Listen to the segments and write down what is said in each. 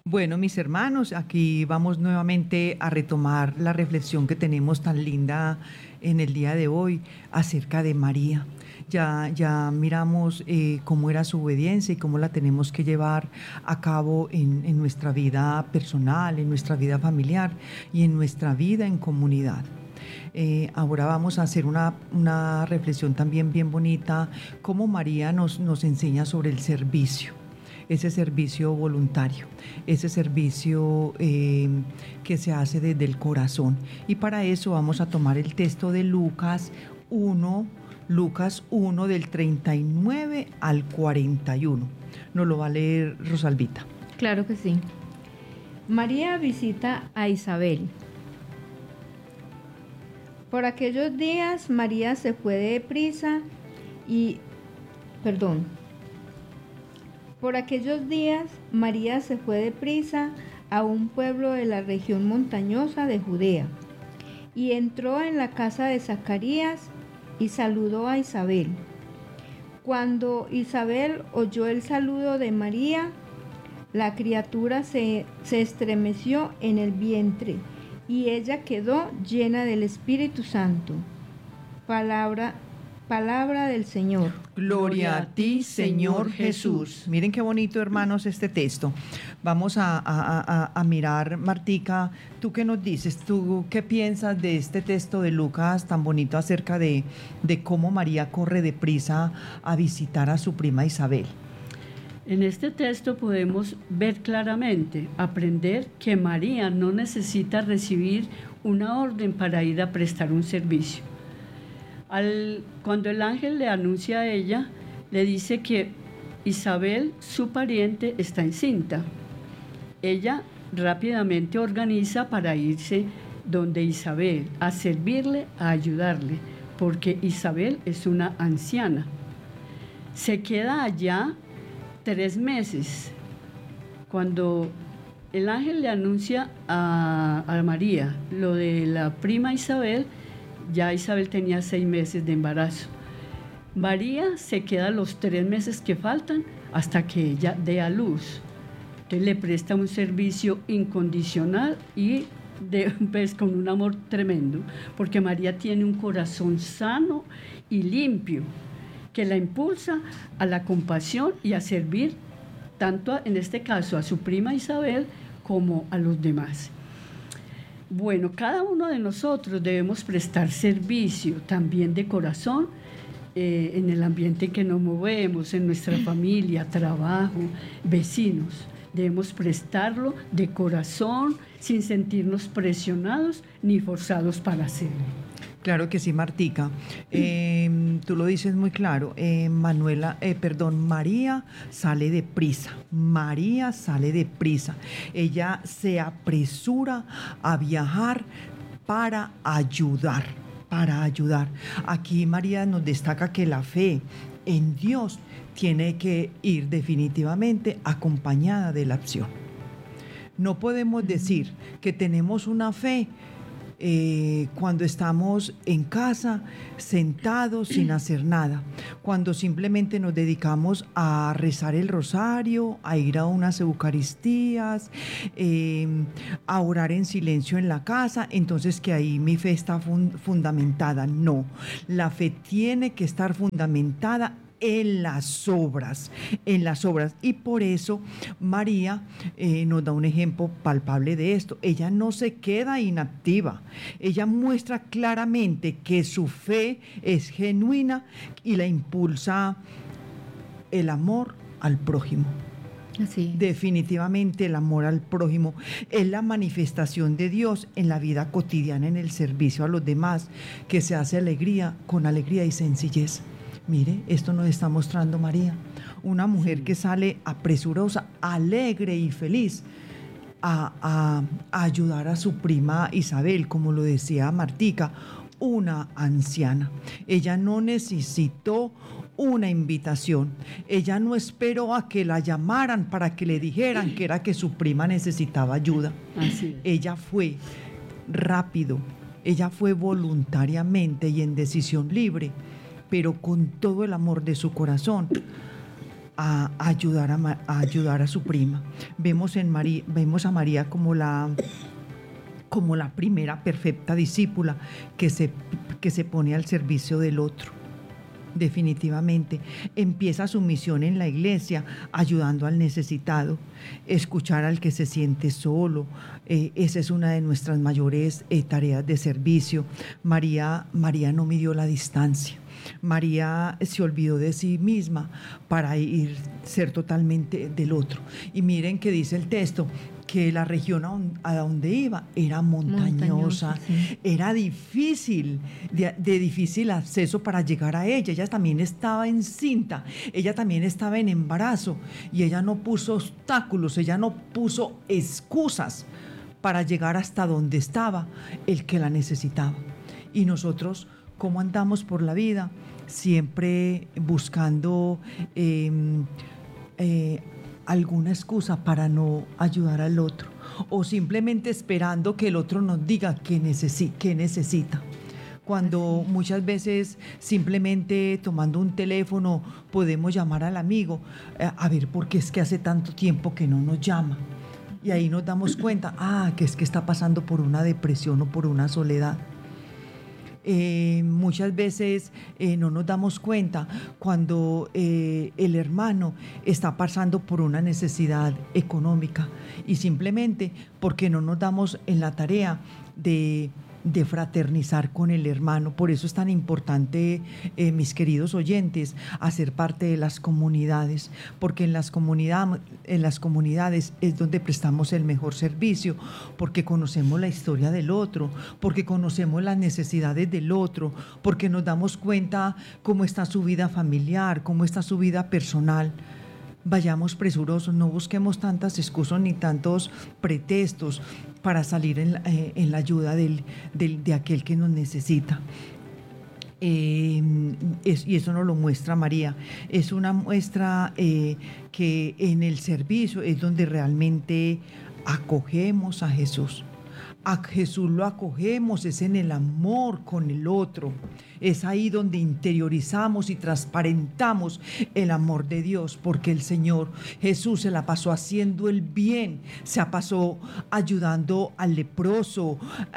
Bueno, mis hermanos, aquí vamos nuevamente a retomar la reflexión que tenemos tan linda en el día de hoy acerca de María. Ya miramos cómo era su obediencia y cómo la tenemos que llevar a cabo en nuestra vida personal, en nuestra vida familiar y en nuestra vida en comunidad. Ahora vamos a hacer una reflexión también bien bonita, cómo María nos enseña sobre el servicio, ese servicio voluntario, ese servicio que se hace desde el corazón. Y para eso vamos a tomar el texto de Lucas 1 del 39 al 41. Nos lo va a leer Rosalvita. Claro que sí. María visita a Isabel. Por aquellos días María se fue deprisa Por aquellos días María se fue deprisa a un pueblo de la región montañosa de Judea y entró en la casa de Zacarías y saludó a Isabel. Cuando Isabel oyó el saludo de María, la criatura se estremeció en el vientre y ella quedó llena del Espíritu Santo. Palabra del Señor. Gloria a ti, Señor Jesús. Miren qué bonito, hermanos, este texto. Vamos a mirar, Martica, ¿tú qué nos dices? ¿Tú qué piensas de este texto de Lucas tan bonito acerca de cómo María corre deprisa a visitar a su prima Isabel? En este texto podemos ver claramente, aprender que María no necesita recibir una orden para ir a prestar un servicio. Cuando el ángel le anuncia a ella, le dice que Isabel, su pariente, está encinta. Ella rápidamente organiza para irse donde Isabel, a servirle, a ayudarle, porque Isabel es una anciana. Se queda allá 3 meses. Cuando el ángel le anuncia a María lo de la prima Isabel, ya Isabel tenía 6 meses de embarazo. María se queda los 3 meses que faltan hasta que ella dé a luz. Entonces le presta un servicio incondicional y pues, con un amor tremendo, porque María tiene un corazón sano y limpio que la impulsa a la compasión y a servir tanto en este caso a su prima Isabel como a los demás. Bueno, cada uno de nosotros debemos prestar servicio también de corazón en el ambiente en que nos movemos, en nuestra familia, trabajo, vecinos. Debemos prestarlo de corazón sin sentirnos presionados ni forzados para hacerlo. Claro que sí, Martica. Tú lo dices muy claro. María sale deprisa. María sale deprisa. Ella se apresura a viajar para ayudar. Aquí María nos destaca que la fe en Dios tiene que ir definitivamente acompañada de la acción. No podemos decir que tenemos una fe cuando estamos en casa, sentados, sin hacer nada, cuando simplemente nos dedicamos a rezar el rosario, a ir a unas eucaristías, a orar en silencio en la casa, entonces que ahí mi fe está fundamentada. No, la fe tiene que estar fundamentada en las obras. Y por eso María nos da un ejemplo palpable de esto. Ella no se queda inactiva. Ella muestra claramente que su fe es genuina y la impulsa el amor al prójimo. Así es. Definitivamente el amor al prójimo es la manifestación de Dios en la vida cotidiana, en el servicio a los demás, que se hace con alegría y sencillez. Mire, esto nos está mostrando María, una mujer que sale apresurosa, alegre y feliz a ayudar a su prima Isabel, como lo decía Martica, una anciana. Ella no necesitó una invitación. Ella no esperó a que la llamaran para que le dijeran que era que su prima necesitaba ayuda. Así es. Ella fue rápido, ella fue voluntariamente y en decisión libre, pero con todo el amor de su corazón, a ayudar a su prima. Vemos a María como la primera perfecta discípula que se pone al servicio del otro. Definitivamente, empieza su misión en la iglesia ayudando al necesitado, escuchar al que se siente solo. Esa es una de nuestras mayores tareas de servicio. María no midió la distancia. María se olvidó de sí misma para ser totalmente del otro. Y miren que dice el texto que la región a donde iba era montañosa, sí. Era difícil, de difícil acceso para llegar a ella. Ella también estaba encinta, ella también estaba en embarazo y ella no puso obstáculos, ella no puso excusas para llegar hasta donde estaba el que la necesitaba. Y nosotros, ¿cómo andamos por la vida? Siempre buscando alguna excusa para no ayudar al otro, o simplemente esperando que el otro nos diga qué necesita. Cuando muchas veces simplemente tomando un teléfono podemos llamar al amigo, a ver por qué es que hace tanto tiempo que no nos llama. Y ahí nos damos cuenta, que es que está pasando por una depresión o por una soledad. Muchas veces no nos damos cuenta cuando el hermano está pasando por una necesidad económica y simplemente porque no nos damos en la tarea de fraternizar con el hermano. Por eso es tan importante, mis queridos oyentes, hacer parte de las comunidades, porque en las comunidades es donde prestamos el mejor servicio, porque conocemos la historia del otro, porque conocemos las necesidades del otro, porque nos damos cuenta cómo está su vida familiar, cómo está su vida personal. Vayamos presurosos, no busquemos tantas excusas ni tantos pretextos para salir en la ayuda de aquel que nos necesita. Y eso nos lo muestra María. Es una muestra que en el servicio es donde realmente acogemos a Jesús. A Jesús lo acogemos, es en el amor con el otro. Es ahí donde interiorizamos y transparentamos el amor de Dios, porque el Señor Jesús se la pasó haciendo el bien, se la pasó ayudando al leproso,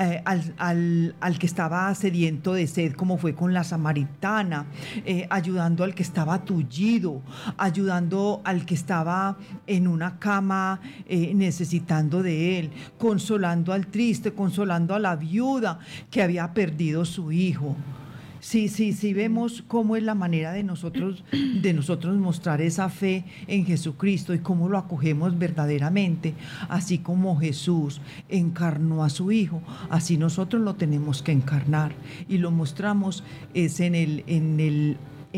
al que estaba sediento de sed, como fue con la samaritana, ayudando al que estaba tullido, ayudando al que estaba en una cama necesitando de él, consolando al triste, consolando a la viuda que había perdido su hijo. Sí, vemos cómo es la manera de nosotros mostrar esa fe en Jesucristo y cómo lo acogemos verdaderamente. Así como Jesús encarnó a su Hijo, así nosotros lo tenemos que encarnar y lo mostramos es en el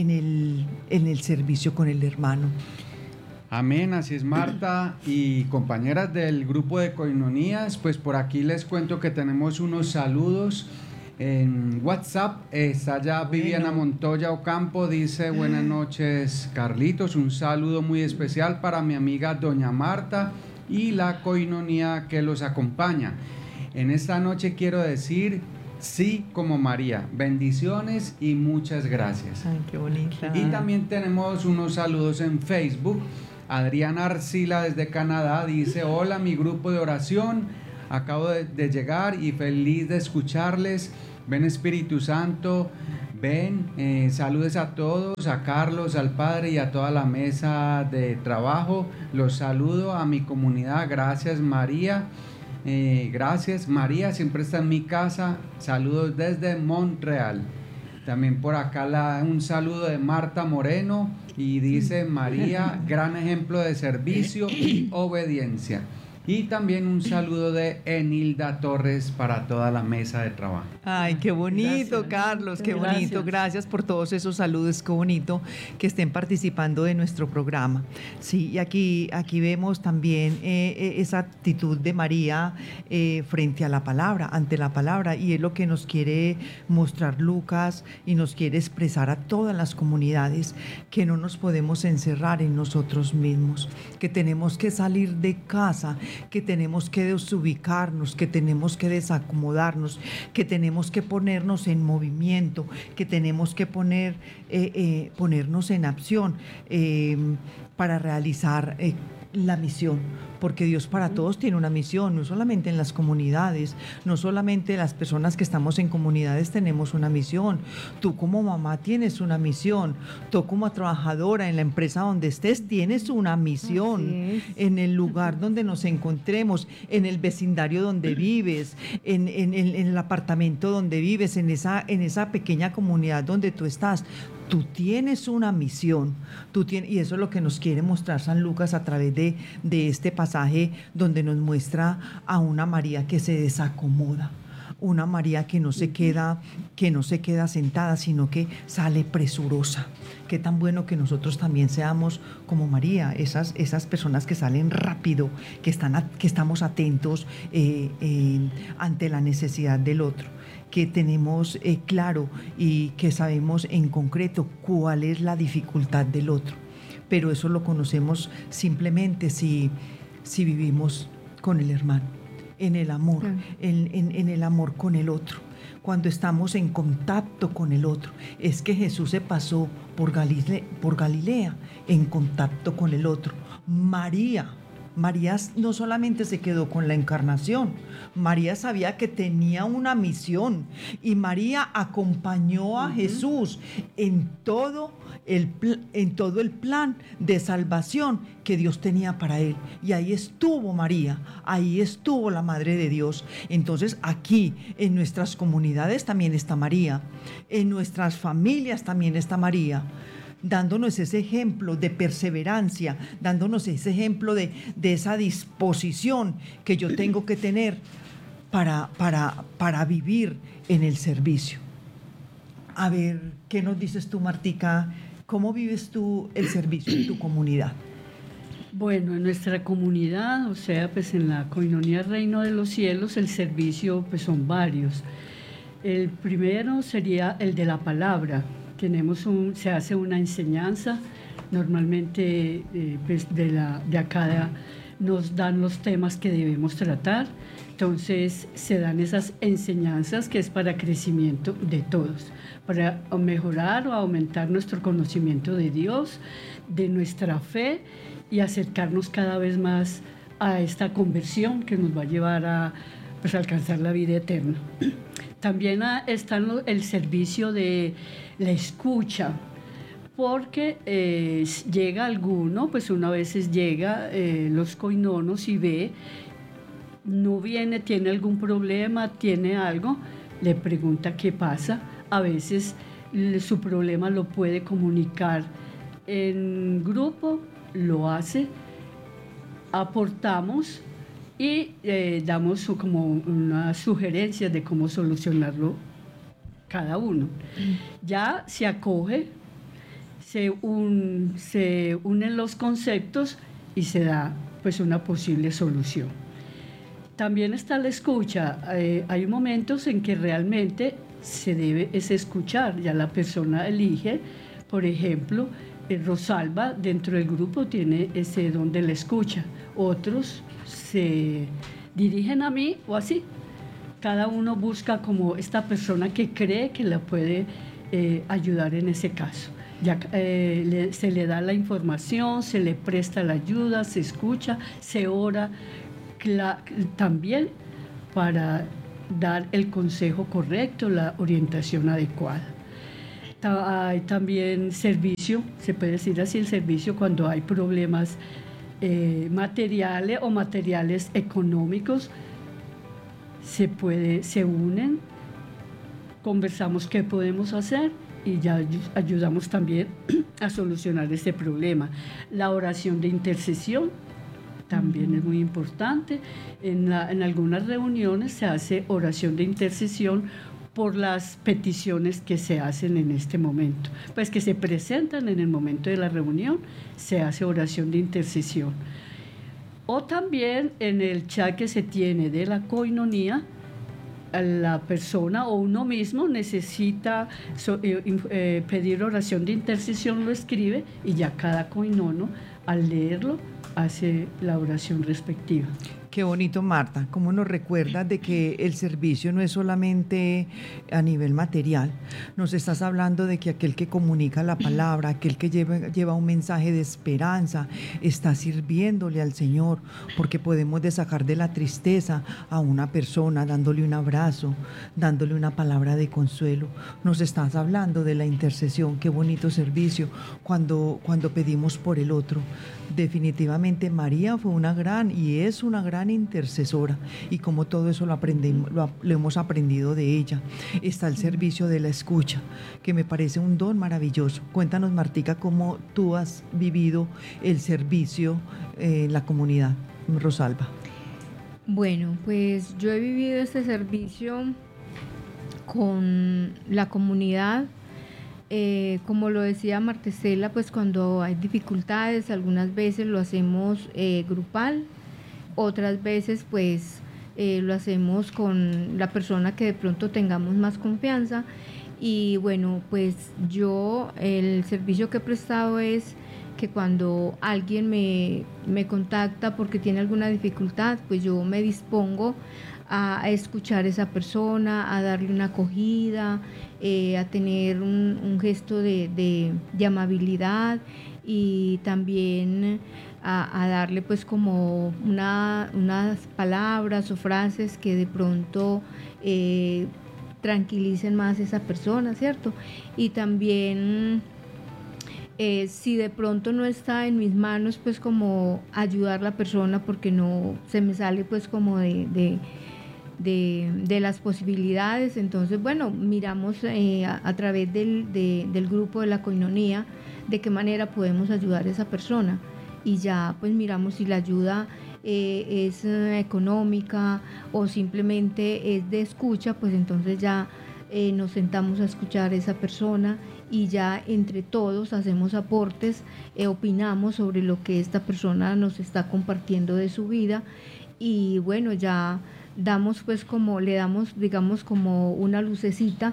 servicio con el hermano. Amén, así es, Marta y compañeras del grupo de Coinonías. Pues por aquí les cuento que tenemos unos saludos en WhatsApp. Está ya Viviana Montoya Ocampo, dice: buenas noches, Carlitos, un saludo muy especial para mi amiga doña Marta y la Coinonía que los acompaña. En esta noche quiero decir sí como María. Bendiciones y muchas gracias. Ay, qué bonita. Y también tenemos unos saludos en Facebook. Adriana Arcila desde Canadá dice: hola, mi grupo de oración, acabo de llegar y feliz de escucharles. Ven Espíritu Santo, ven, saludes a todos, a Carlos, al Padre y a toda la mesa de trabajo. Los saludo a mi comunidad. Gracias, María. Gracias, María siempre está en mi casa. Saludos desde Montreal. También por acá un saludo de Marta Moreno y dice: María, gran ejemplo de servicio y obediencia. Y también un saludo de Enilda Torres para toda la mesa de trabajo. Ay, qué bonito, gracias, Carlos, qué bonito. Gracias por todos esos saludos, qué bonito que estén participando de nuestro programa. Sí, y aquí vemos también esa actitud de María frente a la palabra, ante la palabra, y es lo que nos quiere mostrar Lucas y nos quiere expresar a todas las comunidades, que no nos podemos encerrar en nosotros mismos, que tenemos que salir de casa que tenemos que desubicarnos, que tenemos que desacomodarnos, que tenemos que ponernos en movimiento, que tenemos que ponernos en acción para realizar la misión, porque Dios para todos tiene una misión, no solamente en las comunidades, no solamente las personas que estamos en comunidades tenemos una misión. Tú como mamá tienes una misión, tú como trabajadora en la empresa donde estés tienes una misión, en el lugar donde nos encontremos, en el vecindario donde vives, en el apartamento donde vives, en esa pequeña comunidad donde tú estás. Tú tienes una misión, y eso es lo que nos quiere mostrar San Lucas a través de este pasaje donde nos muestra a una María que se desacomoda, una María que no se queda sentada, sino que sale presurosa. Qué tan bueno que nosotros también seamos como María, esas personas que salen rápido, que estamos atentos ante la necesidad del otro, que tenemos claro y que sabemos en concreto cuál es la dificultad del otro. Pero eso lo conocemos simplemente si vivimos con el hermano, en el amor, en el amor con el otro. Cuando estamos en contacto con el otro, es que Jesús se pasó por Galilea en contacto con el otro. María no solamente se quedó con la encarnación, María sabía que tenía una misión y María acompañó a Jesús en todo el plan de salvación que Dios tenía para él. Y ahí estuvo María, ahí estuvo la Madre de Dios. Entonces aquí en nuestras comunidades también está María, en nuestras familias también está María, dándonos ese ejemplo de perseverancia, dándonos ese ejemplo de esa disposición que yo tengo que tener para vivir en el servicio. A ver, ¿qué nos dices tú, Martica? ¿Cómo vives tú el servicio en tu comunidad? Bueno, en nuestra comunidad, o sea, pues en la Coinonía Reino de los Cielos, el servicio pues son varios. El primero sería el de la palabra. Se hace una enseñanza, normalmente pues de acá nos dan los temas que debemos tratar, entonces se dan esas enseñanzas que es para crecimiento de todos, para mejorar o aumentar nuestro conocimiento de Dios, de nuestra fe y acercarnos cada vez más a esta conversión que nos va a llevar a pues, alcanzar la vida eterna. También está el servicio de la escucha, porque llega alguno, pues una vez llega los coinonos y ve, no viene, tiene algún problema, tiene algo, le pregunta qué pasa. A veces su problema lo puede comunicar en grupo, lo hace, aportamos y damos como unas sugerencias de cómo solucionarlo cada uno. Ya se acoge, se unen los conceptos y se da pues una posible solución. También está la escucha. Hay momentos en que realmente se debe escuchar, ya la persona elige. Por ejemplo, Rosalba dentro del grupo tiene ese don de la escucha, otros se dirigen a mí o así. Cada uno busca como esta persona que cree que la puede ayudar en ese caso. Ya, se le da la información, se le presta la ayuda, se escucha, se ora también para dar el consejo correcto, la orientación adecuada. Hay también servicio, se puede decir así, el servicio cuando hay problemas materiales o materiales económicos, se unen, conversamos qué podemos hacer y ya ayudamos también a solucionar este problema. La oración de intercesión también es muy importante. En algunas reuniones se hace oración de intercesión por las peticiones que se hacen en este momento, pues que se presentan en el momento de la reunión, se hace oración de intercesión. O también en el chat que se tiene de la coinonía, la persona o uno mismo necesita pedir oración de intercesión, lo escribe y ya cada coinono al leerlo hace la oración respectiva. Qué bonito, Marta, cómo nos recuerdas de que el servicio no es solamente a nivel material. Nos estás hablando de que aquel que comunica la palabra, aquel que lleva un mensaje de esperanza, está sirviéndole al Señor, porque podemos sacar de la tristeza a una persona, dándole un abrazo, dándole una palabra de consuelo. Nos estás hablando de la intercesión, qué bonito servicio cuando pedimos por el otro. Definitivamente María fue una gran y es una gran intercesora, y como todo eso lo hemos aprendido de ella. Está el servicio de la escucha, que me parece un don maravilloso. Cuéntanos, Martica, cómo tú has vivido el servicio en la comunidad. Rosalba. Bueno, pues yo he vivido este servicio con la comunidad. Como lo decía Martesela, pues cuando hay dificultades, algunas veces lo hacemos grupal, otras veces pues lo hacemos con la persona que de pronto tengamos más confianza. Y bueno, pues yo el servicio que he prestado es que cuando alguien me contacta porque tiene alguna dificultad, pues yo me dispongo a escuchar a esa persona, a darle una acogida, a tener un gesto de amabilidad, y también a darle pues como unas palabras o frases que de pronto tranquilicen más a esa persona, ¿cierto? Y también si de pronto no está en mis manos, pues como ayudar a la persona porque no se me sale pues como de las posibilidades. Entonces, bueno, miramos a través del grupo de la Coinonía de qué manera podemos ayudar a esa persona, y ya pues miramos si la ayuda es económica o simplemente es de escucha, pues entonces ya nos sentamos a escuchar a esa persona y ya entre todos hacemos aportes, opinamos sobre lo que esta persona nos está compartiendo de su vida, y bueno, ya damos pues como, le damos digamos como una lucecita,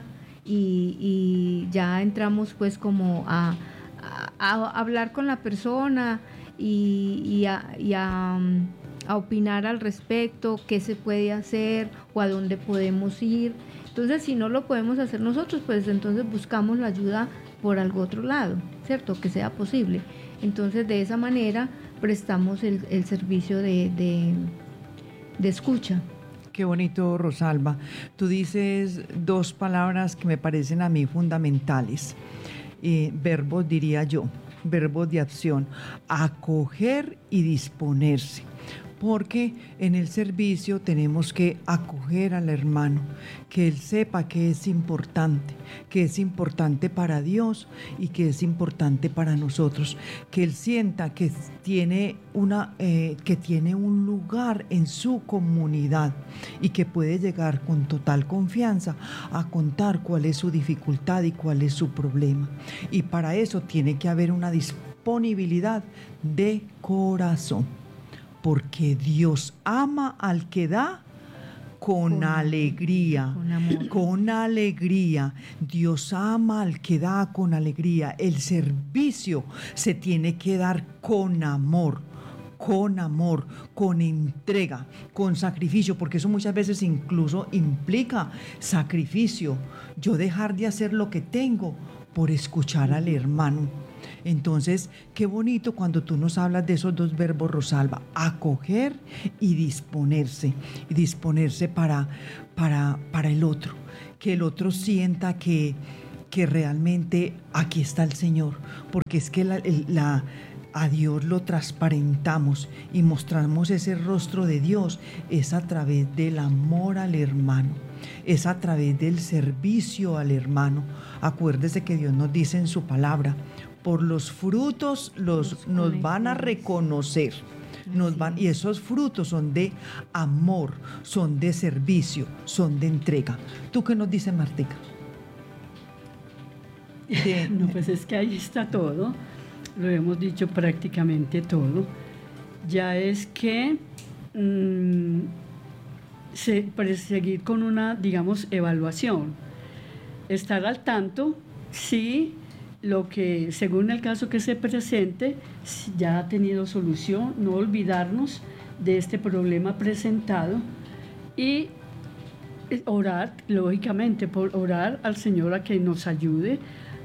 y ya entramos pues como a hablar con la persona y a opinar al respecto, qué se puede hacer o a dónde podemos ir. Entonces, si no lo podemos hacer nosotros, pues entonces buscamos la ayuda por algún otro lado, ¿cierto? Que sea posible. Entonces, de esa manera prestamos el servicio de escucha. Qué bonito, Rosalba. Tú dices dos palabras que me parecen a mí fundamentales. Verbos, diría yo, verbos de acción: acoger y disponerse. Porque en el servicio tenemos que acoger al hermano, que él sepa que es importante para Dios y que es importante para nosotros, que él sienta que tiene un lugar en su comunidad y que puede llegar con total confianza a contar cuál es su dificultad y cuál es su problema. Y para eso tiene que haber una disponibilidad de corazón. Porque Dios ama al que da con alegría, con alegría. Dios ama al que da con alegría. El servicio se tiene que dar con amor, con entrega, con sacrificio, porque eso muchas veces incluso implica sacrificio. Yo dejar de hacer lo que tengo por escuchar al hermano. Entonces, qué bonito cuando tú nos hablas de esos dos verbos, Rosalba: acoger y disponerse para el otro, que el otro sienta que realmente aquí está el Señor, porque es que a Dios lo transparentamos y mostramos ese rostro de Dios, es a través del amor al hermano, es a través del servicio al hermano. Acuérdese que Dios nos dice en su palabra: por los frutos nos van a reconocer. Y esos frutos son de amor, son de servicio, son de entrega. ¿Tú qué nos dices, Martica? No, pues es que ahí está todo. Lo hemos dicho prácticamente todo. Ya es que seguir con una, digamos, evaluación. Estar al tanto si lo que, según el caso que se presente, ya ha tenido solución. No olvidarnos de este problema presentado y orar, lógicamente, por orar al Señor a que nos ayude,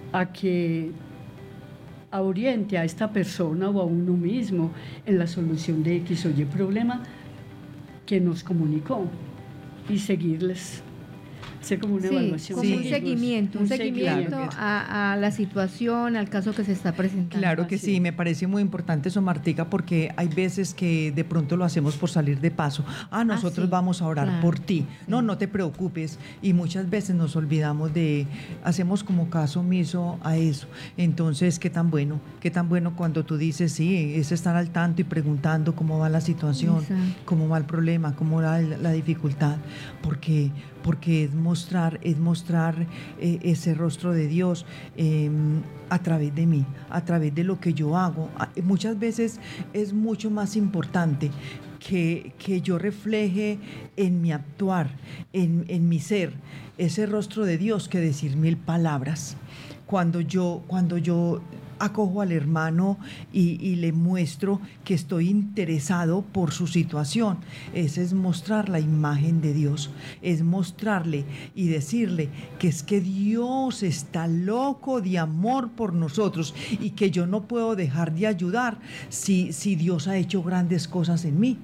a oriente a esta persona o a uno mismo en la solución de X o Y problema que nos comunicó y seguirles. Hacer como una evaluación. Como un Sí. seguimiento, a la situación, al caso que se está presentando. Claro que Así sí, es. me parece muy importante eso, Martica, porque hay veces que de pronto lo hacemos por salir de paso. Nosotros sí, vamos a orar claro, por ti. sí. No te preocupes. Y muchas veces nos olvidamos hacemos como caso omiso a eso. Entonces, qué tan bueno cuando tú dices, sí, es estar al tanto y preguntando cómo va la situación, Exacto. cómo va el problema, cómo va la dificultad, porque es mostrar ese rostro de Dios a través de mí, a través de lo que yo hago. Muchas veces es mucho más importante que yo refleje en mi actuar, en mi ser, ese rostro de Dios que decir 1000 palabras. Cuando yo acojo al hermano y le muestro que estoy interesado por su situación, ese es mostrar la imagen de Dios, es mostrarle y decirle que es que Dios está loco de amor por nosotros y que yo no puedo dejar de ayudar si Dios ha hecho grandes cosas en mí.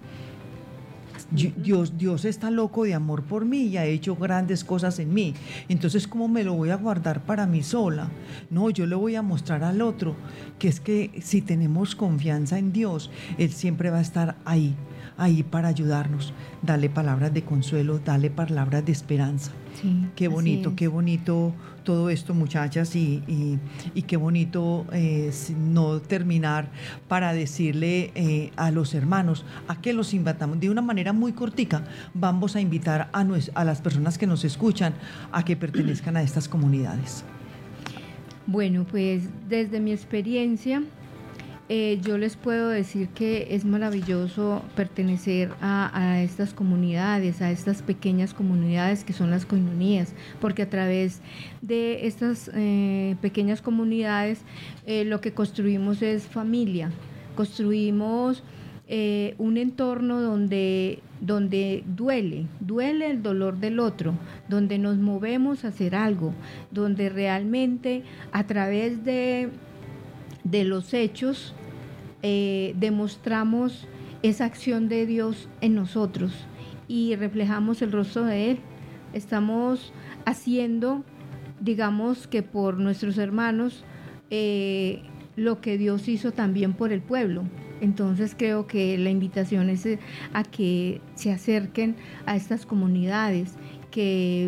Dios está loco de amor por mí y ha hecho grandes cosas en mí. Entonces, ¿cómo me lo voy a guardar para mí sola? No, yo le voy a mostrar al otro que es que si tenemos confianza en Dios, Él siempre va a estar ahí para ayudarnos. Dale palabras de consuelo, dale palabras de esperanza. Sí, Qué bonito todo esto, muchachas, y qué bonito no terminar para decirle a los hermanos a que los invitamos de una manera muy cortica. Vamos a invitar a las personas que nos escuchan a que pertenezcan a estas comunidades. Bueno, pues desde mi experiencia, yo les puedo decir que es maravilloso pertenecer a estas comunidades, a estas pequeñas comunidades que son las coinonías, porque a través de estas pequeñas comunidades lo que construimos es familia, construimos un entorno donde duele el dolor del otro, donde nos movemos a hacer algo, donde realmente a través de los hechos demostramos esa acción de Dios en nosotros y reflejamos el rostro de Él. Estamos haciendo, digamos que por nuestros hermanos, lo que Dios hizo también por el pueblo. Entonces creo que la invitación es a que se acerquen a estas comunidades, que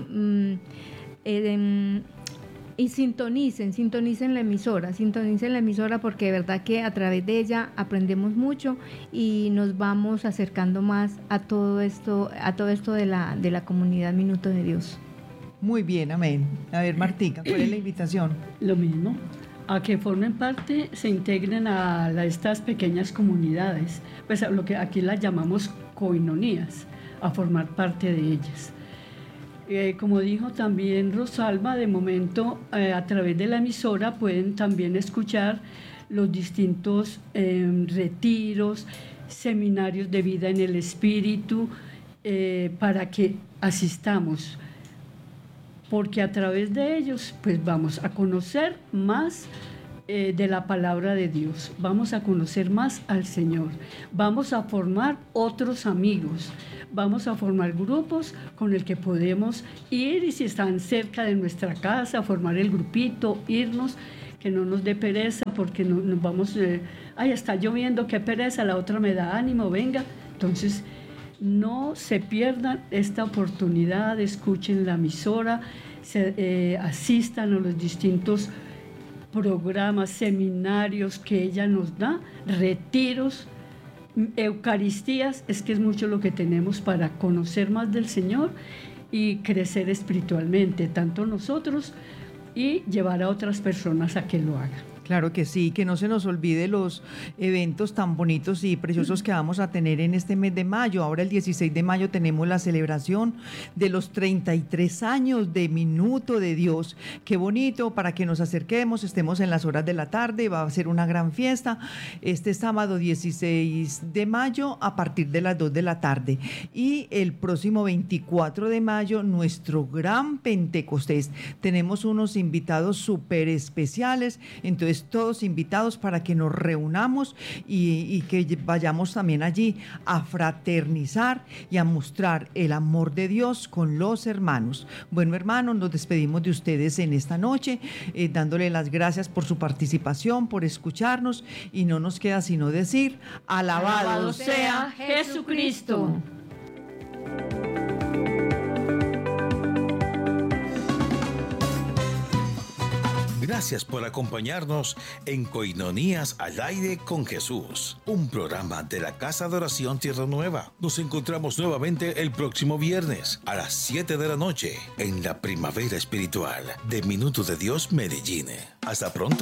y sintonicen la emisora porque de verdad que a través de ella aprendemos mucho y nos vamos acercando más a todo esto de la comunidad Minuto de Dios. Muy bien, amén. A ver, Martica, ¿cuál es la invitación? Lo mismo, a que formen parte, se integren a estas pequeñas comunidades, pues a lo que aquí las llamamos coinonías, a formar parte de ellas. Como dijo también Rosalba, de momento a través de la emisora pueden también escuchar los distintos retiros, seminarios de vida en el espíritu, para que asistamos, porque a través de ellos pues vamos a conocer más de la palabra de Dios, vamos a conocer más al Señor, vamos a formar otros amigos, vamos a formar grupos con el que podemos ir, y si están cerca de nuestra casa, formar el grupito, irnos, que no nos dé pereza, porque no, nos vamos, ay, está lloviendo, qué pereza, la otra me da ánimo, venga. Entonces, no se pierdan esta oportunidad, escuchen la emisora, asistan a los distintos programas, seminarios que ella nos da, retiros, Eucaristías. Es que es mucho lo que tenemos para conocer más del Señor y crecer espiritualmente, tanto nosotros y llevar a otras personas a que lo hagan. Claro que sí, que no se nos olvide los eventos tan bonitos y preciosos que vamos a tener en este mes de mayo. Ahora el 16 de mayo tenemos la celebración de los 33 años de Minuto de Dios. Qué bonito, para que nos acerquemos, estemos en las horas de la tarde, va a ser una gran fiesta. Este sábado 16 de mayo a partir de las 2 de la tarde. Y el próximo 24 de mayo, nuestro gran Pentecostés. Tenemos unos invitados súper especiales, entonces todos invitados para que nos reunamos y que vayamos también allí a fraternizar y a mostrar el amor de Dios con los hermanos. Bueno, hermanos, nos despedimos de ustedes en esta noche, dándole las gracias por su participación, por escucharnos, y no nos queda sino decir: alabado sea Jesucristo. Gracias por acompañarnos en Coinonías al Aire con Jesús, un programa de la Casa de Oración Tierra Nueva. Nos encontramos nuevamente el próximo viernes a las 7 de la noche en la Primavera Espiritual de Minuto de Dios Medellín. Hasta pronto.